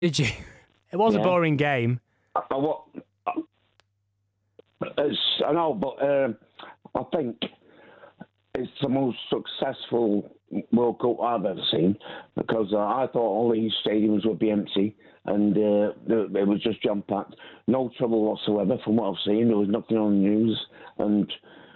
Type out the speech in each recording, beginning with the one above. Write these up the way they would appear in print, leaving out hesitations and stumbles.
Did you? It was a boring game. I know, but I think it's the most successful World Cup I've ever seen, because I thought all these stadiums would be empty, and it was just jam-packed. No trouble whatsoever from what I've seen. There was nothing on the news, and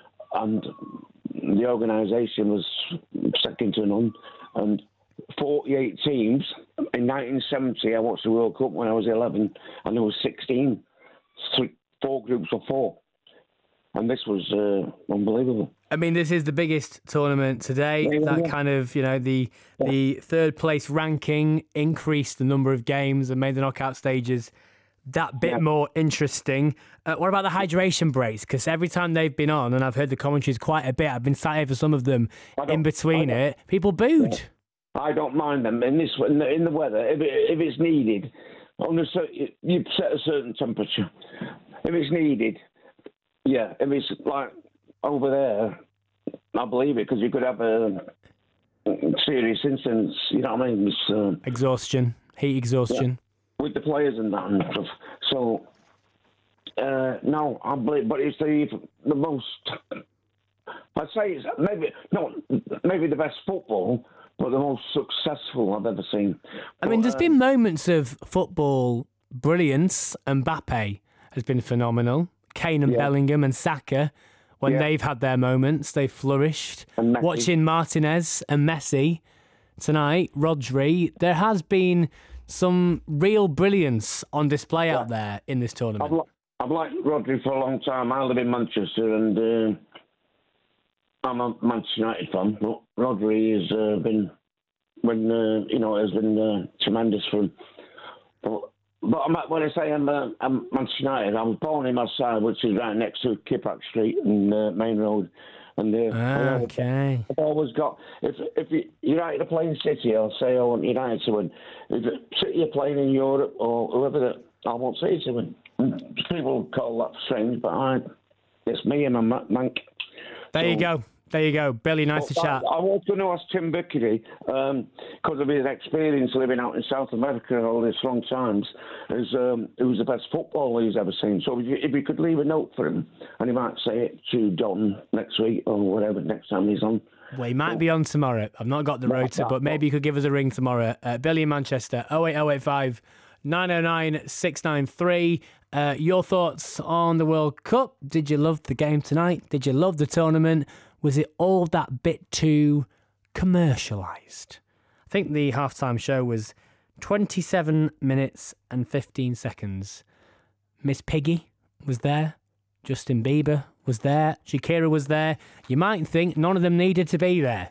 the organisation was second to none. And 48 teams. In 1970, I watched the World Cup when I was 11, and there was 16. 4 groups of 4. And this was unbelievable. I mean, this is the biggest tournament today. That kind of, the third place ranking increased the number of games and made the knockout stages that bit more interesting. What about the hydration breaks? Because every time they've been on, and I've heard the commentaries quite a bit, I've been sat here for some of them in between it, people booed. Yeah. I don't mind them in the weather if it's needed. You set a certain temperature. If it's needed, yeah. If it's like over there, I believe it, because you could have a serious incidents. You know what I mean? It's, exhaustion, heat exhaustion, with the players and that and stuff. So no, I believe, but it's the most. I'd say it's maybe the best football, but the most successful I've ever seen. I mean, there's been moments of football brilliance. Mbappe has been phenomenal. Kane and Bellingham and Saka, when they've had their moments, they've flourished. Watching Martinez and Messi tonight, Rodri, there has been some real brilliance on display out there in this tournament. I've liked Rodri for a long time. I live in Manchester, and I'm a Manchester United fan, but Rodri has been tremendous for him. But when I say I'm Manchester United, I was born in Marseille, which is right next to Kippax Street and Main Road. And I've always got, if United are playing City, I'll say I want United to win. If City are playing in Europe or whoever, I want City to win. People call that strange, but it's me and my mank. There you go. Billy, nice to chat. I want to know ask Tim Bickery, because of his experience living out in South America all these long times, it was the best footballer he's ever seen. So if you could leave a note for him, and he might say it to Don next week or whatever, next time he's on. Well, he might be on tomorrow. I've not got the rota, but maybe you could give us a ring tomorrow. Billy in Manchester, 08085 909 693. Your thoughts on the World Cup? Did you love the game tonight? Did you love the tournament? Was it all that bit too commercialised? I think the halftime show was 27 minutes and 15 seconds. Miss Piggy was there. Justin Bieber was there. Shakira was there. You might think none of them needed to be there.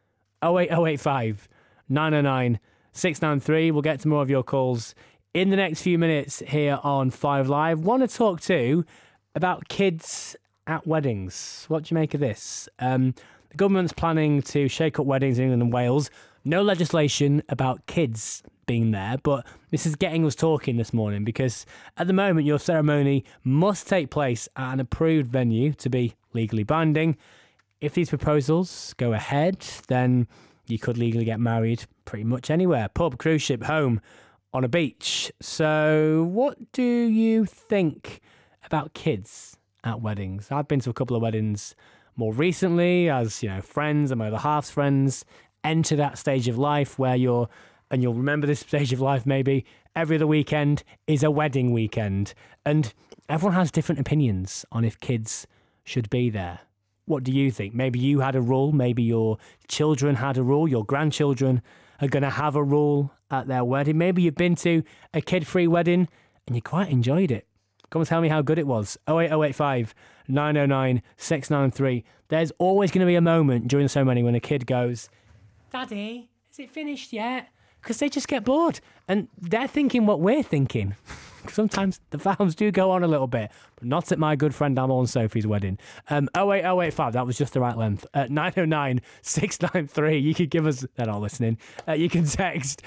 08085 909 693. We'll get to more of your calls in the next few minutes here on 5 Live. Want to talk too about kids at weddings. What do you make of this? The government's planning to shake up weddings in England and Wales. No legislation about kids being there, but this is getting us talking this morning, because at the moment your ceremony must take place at an approved venue to be legally binding. If these proposals go ahead, then you could legally get married pretty much anywhere. Pub, cruise ship, home, on a beach. So what do you think about kids at weddings? I've been to a couple of weddings more recently, as friends and my other half's friends enter that stage of life where you'll remember this stage of life maybe, every other weekend is a wedding weekend. And everyone has different opinions on if kids should be there. What do you think? Maybe you had a rule, maybe your children had a rule, your grandchildren are going to have a rule at their wedding. Maybe you've been to a kid-free wedding and you quite enjoyed it. Come and tell me how good it was. 08085 909 693. There's always going to be a moment during the ceremony when a kid goes, "Daddy, is it finished yet?" Because they just get bored. And they're thinking what we're thinking. Sometimes the films do go on a little bit, but not at my good friend Amal and Sophie's wedding. 08085, that was just the right length. 909 693. You could give us, they're not listening. You can text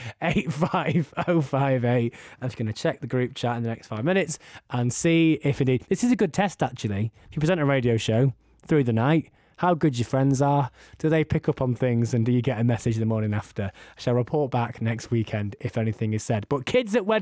85058. I'm just going to check the group chat in the next 5 minutes and see if indeed. This is a good test, actually. If you present a radio show through the night, how good your friends are, do they pick up on things, and do you get a message the morning after? I shall report back next weekend if anything is said. But kids at weddings.